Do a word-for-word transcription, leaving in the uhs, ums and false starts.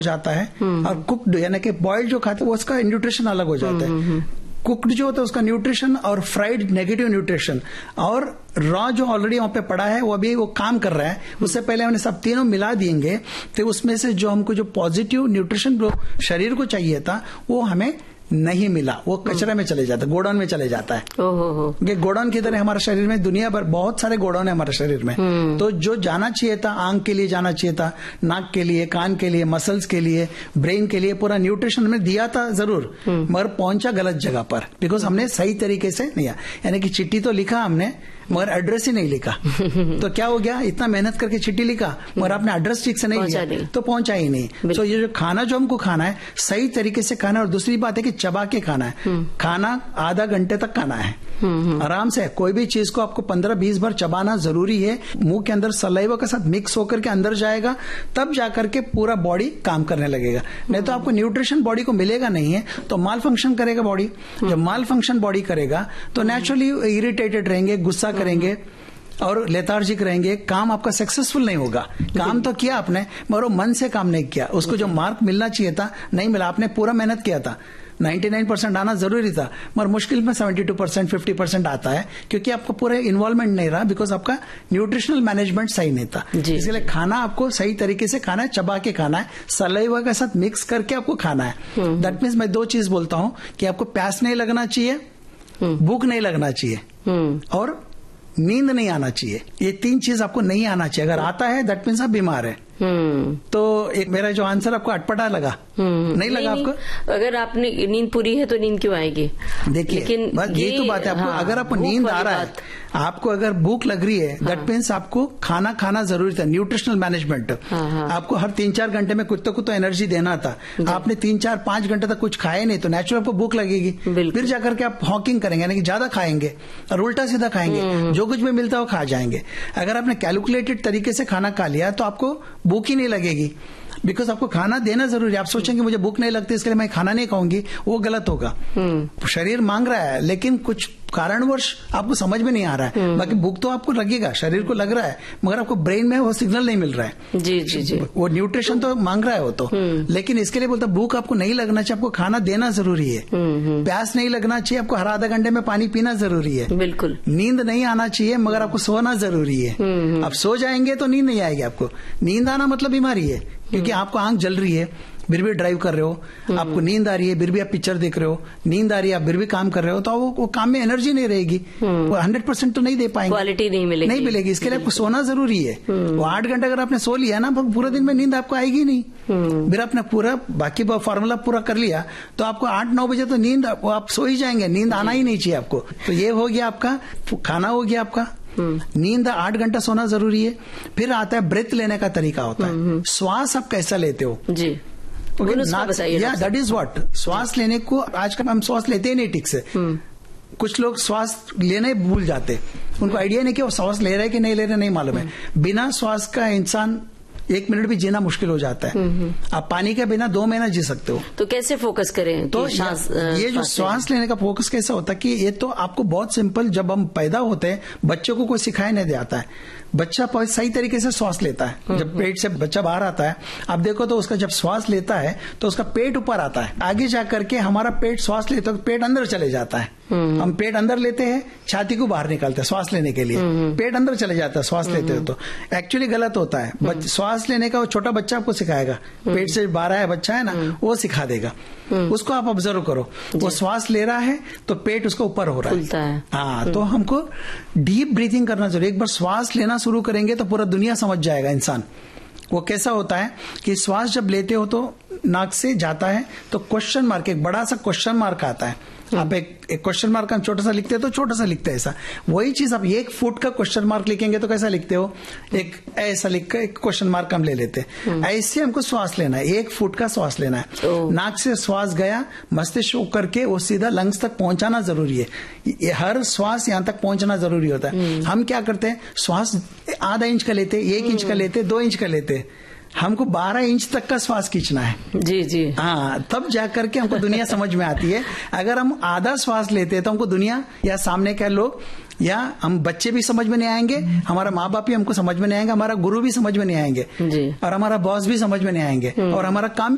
जाता है और कुक्ड यानी कि बॉइल्ड जो खाते हैं वो उसका न्यूट्रिशन अलग हो जाता है। कुक्ड जो होता है उसका न्यूट्रिशन और फ्राइड नेगेटिव न्यूट्रिशन और रॉ जो ऑलरेडी वहां पे पड़ा है वो अभी वो काम कर रहा है। उससे पहले हमने सब तीनों मिला देंगे तो उसमें से जो हमको जो पॉजिटिव न्यूट्रिशन जो शरीर को चाहिए था वो हमें नहीं मिला, वो कचरे में चले जाता है, गोडाउन में चले जाता है। ओहो हो। ये गोडाउन की तरह हमारे शरीर में दुनिया भर बहुत सारे गोडाउन है हमारे शरीर में। तो जो जाना चाहिए था, आंख के लिए जाना चाहिए था, नाक के लिए, कान के लिए, मसल्स के लिए, ब्रेन के लिए, पूरा न्यूट्रिशन हमने दिया था जरूर, मगर पहुंचा गलत जगह पर, बिकॉज हमने सही तरीके से नहीं, यानी कि चिट्ठी तो लिखा हमने मगर एड्रेस ही नहीं लिखा। तो क्या हो गया, इतना मेहनत करके चिट्ठी लिखा मगर आपने एड्रेस ठीक से नहीं लिया तो पहुंचा ही नहीं। तो ये जो खाना जो हमको खाना है सही तरीके से खाना है। और दूसरी बात है कि चबा के खाना है। खाना आधा घंटे तक खाना है आराम से। कोई भी चीज को आपको पंद्रह बीस बार चबाना जरूरी है। मुंह के अंदर सलाइवा के साथ मिक्स होकर के अंदर जाएगा तब जाकर के पूरा बॉडी काम करने लगेगा। नहीं तो आपको न्यूट्रिशन बॉडी को मिलेगा नहीं है तो माल फंक्शन करेगा बॉडी। जब माल फंक्शन बॉडी करेगा तो नेचुरली इरिटेटेड रहेंगे, गुस्सा करेंगे और लेथार्जिक रहेंगे। काम आपका सक्सेसफुल नहीं होगा। काम तो किया आपने मगर वो मन से काम नहीं किया। उसको जो मार्क मिलना चाहिए था नहीं मिला। आपने पूरा मेहनत किया था, निन्यानवे परसेंट आना जरूरी था मगर मुश्किल में बहत्तर परसेंट पचास परसेंट आता है क्योंकि आपको पूरा इन्वॉल्वमेंट नहीं रहा, बिकॉज आपका न्यूट्रिशनल मैनेजमेंट सही नहीं था। इसलिए खाना आपको सही तरीके से खाना है, चबा के खाना है, सलाइवा के साथ मिक्स करके आपको खाना है। दैट मीन्स मैं दो चीज बोलता हूं कि आपको प्यास नहीं लगना चाहिए, भूख नहीं लगना चाहिए और नींद नहीं आना चाहिए। ये तीन चीज आपको नहीं आना चाहिए। अगर आता है दैट मीन्स आप बीमार है। तो एक मेरा जो आंसर आपको अटपटा लगा, नहीं लगा नहीं, आपको? अगर आपने नींद पूरी है तो नींद क्यों आएगी? देखिए लेकिन बस ये तो बात है आपको। हाँ, अगर आपको नींद आ रहा है, आपको अगर भूख लग रही है, दैट मीन्स आपको खाना खाना जरूरी था। न्यूट्रिशनल मैनेजमेंट आपको हर तीन चार घंटे में कुछ तो कुछ तो एनर्जी देना था। आपने तीन चार पांच घंटे तक कुछ खाए नहीं तो नेचुरल आपको भूख लगेगी। फिर जाकर के आप हॉकिंग करेंगे, यानी कि ज्यादा खाएंगे और उल्टा सीधा खाएंगे, जो कुछ भी मिलता है वो खा जाएंगे। अगर आपने कैलकुलेटेड तरीके से खाना खा लिया तो आपको भूख ही नहीं लगेगी, बिकॉज आपको खाना देना जरूरी है। आप सोचेंगे मुझे भूख नहीं लगती इसके लिए मैं खाना नहीं खाऊंगी, वो गलत होगा। शरीर मांग रहा है लेकिन कुछ कारणवश आपको समझ में नहीं आ रहा है। बाकी भूख तो आपको लगेगा, शरीर को लग रहा है, मगर आपको ब्रेन में वो सिग्नल नहीं मिल रहा है। जी जी जी वो न्यूट्रिशन तो मांग रहा है वो तो, लेकिन इसके लिए बोलता भूख आपको नहीं लगना चाहिए, आपको खाना देना जरूरी है। प्यास नहीं लगना चाहिए, आपको हर आधा घंटे में पानी पीना जरूरी है। बिल्कुल। नींद नहीं आना चाहिए मगर आपको सोना जरूरी है। आप सो जाएंगे तो नींद नहीं आएगी आपको। नींद आना मतलब बीमारी है, क्योंकि आपको आंख जल रही है फिर भी ड्राइव कर रहे हो, आपको नींद आ रही है फिर भी आप पिक्चर देख रहे हो, नींद आ रही है आप फिर भी काम कर रहे हो, तो वो, वो काम में एनर्जी नहीं रहेगी, वो हंड्रेड परसेंट तो नहीं दे पाएंगे, क्वालिटी नहीं मिलेगी नहीं मिलेगी। इसके लिए आपको सोना जरूरी है। वो आठ घंटे अगर आपने सो लिया ना पूरे दिन में नींद आपको आएगी नहीं। फिर आपने पूरा बाकी फॉर्मूला पूरा कर लिया तो आपको आठ नौ बजे तो नींद आप सो ही जाएंगे, नींद आना ही नहीं चाहिए आपको। तो ये हो गया आपका खाना, हो गया आपका नींद, आठ घंटा सोना जरूरी है। फिर आता है ब्रेथ लेने का तरीका होता है, श्वास आप कैसा लेते हो जी। या दैट इज व्हाट, श्वास लेने को आजकल हम श्वास लेते ही नहीं ठीक से। कुछ लोग श्वास लेने भूल जाते, उनको आइडिया नहीं कि वो श्वास ले रहे कि नहीं ले रहे, नहीं मालूम है। बिना श्वास का इंसान एक मिनट भी जीना मुश्किल हो जाता है। आप पानी के बिना दो महीना जी सकते हो। तो कैसे फोकस करें? तो ये जो श्वास लेने का फोकस कैसा होता है कि ये तो आपको बहुत सिंपल, जब हम पैदा होते हैं बच्चों को कोई सिखाया नहीं जाता है। बच्चा सही तरीके से श्वास लेता है। जब पेट से बच्चा बाहर आता है आप देखो तो उसका जब श्वास लेता है तो उसका पेट ऊपर आता है, आगे जाकर के हमारा पेट श्वास लेता है तो पेट अंदर चले जाता है। हम पेट अंदर लेते हैं, छाती को बाहर निकालते हैं श्वास लेने के लिए, पेट अंदर चले जाता है श्वास लेते हो तो एक्चुअली गलत होता है। श्वास लेने का वो छोटा बच्चा आपको सिखाएगा, पेट से बाहर आया बच्चा है ना वो सिखा देगा, उसको आप ऑब्जर्व करो। वो श्वास ले रहा है तो पेट उसका ऊपर हो रहा है। हाँ, तो हमको डीप ब्रीथिंग करना जरूरी। एक बार श्वास लेना शुरू करेंगे तो पूरा दुनिया समझ जाएगा इंसान। वो कैसा होता है कि श्वास जब लेते हो तो नाक से जाता है तो क्वेश्चन मार्क, एक बड़ा सा क्वेश्चन मार्क आता है। आप एक एक क्वेश्चन मार्क हम छोटा सा लिखते हैं तो छोटा सा लिखते हैं ऐसा, वही चीज आप एक फुट का क्वेश्चन मार्क लिखेंगे तो कैसा लिखते हो, एक ऐसा लिख कर एक क्वेश्चन मार्क हम ले लेते हैं। ऐसे हमको श्वास लेना है, एक फुट का श्वास लेना है। नाक से श्वास गया, मस्तिष्क करके वो सीधा लंग्स तक पहुंचाना जरूरी है। ये हर श्वास यहां तक पहुंचना जरूरी होता है। हम क्या करते हैं, श्वास आधा इंच का लेते, एक इंच का लेते, दो इंच का लेते, हमको बारह इंच तक का श्वास खींचना है। जी जी हाँ, तब जाकर के हमको दुनिया समझ में आती है। अगर हम आधा श्वास लेते हैं तो हमको दुनिया या सामने के लोग या हम बच्चे भी समझ में नहीं आएंगे, हमारा माँ बाप भी हमको समझ में नहीं आएंगे, हमारा गुरु भी समझ में नहीं आएंगे जी। और हमारा बॉस भी समझ में नहीं आएंगे और हमारा काम